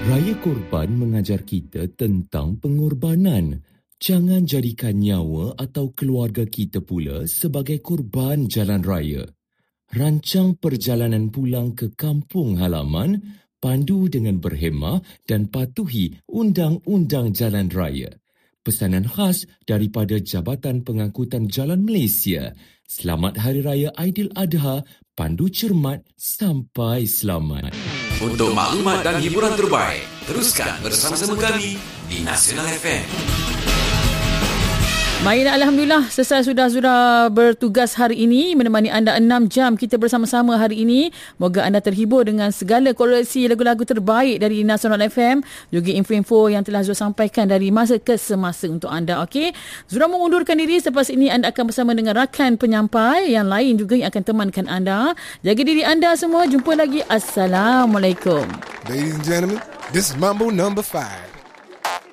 Raya Korban mengajar kita tentang pengorbanan. Jangan jadikan nyawa atau keluarga kita pula sebagai korban jalan raya. Rancang perjalanan pulang ke kampung halaman, pandu dengan berhemah dan patuhi undang-undang jalan raya. Pesanan khas daripada Jabatan Pengangkutan Jalan Malaysia. Selamat Hari Raya Aidiladha, pandu cermat sampai selamat. Untuk maklumat dan hiburan terbaik, teruskan bersama-sama kami di Nasional FM. Baik, Alhamdulillah selesai sudah bertugas hari ini menemani anda 6 jam kita bersama-sama hari ini. Moga anda terhibur dengan segala koleksi lagu-lagu terbaik dari Nasional FM, juga info-info yang telah Zura sampaikan dari masa ke semasa untuk anda. Okey, Zura mengundurkan diri. Selepas ini anda akan bersama dengan rakan penyampai yang lain juga yang akan temankan anda. Jaga diri anda semua. Jumpa lagi. Assalamualaikum. Ladies and gentlemen, this is Mambo number 5.